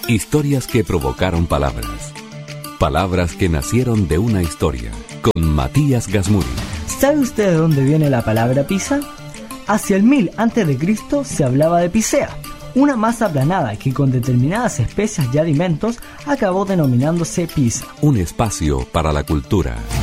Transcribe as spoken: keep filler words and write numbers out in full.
Historias que provocaron palabras. Palabras que nacieron de una historia. Con Matías Gasmuri. ¿Sabe usted de dónde viene la palabra pizza? Hacia el mil antes de Cristo se hablaba de picea, una masa aplanada que con determinadas especias y alimentos acabó denominándose pizza. Un espacio para la cultura.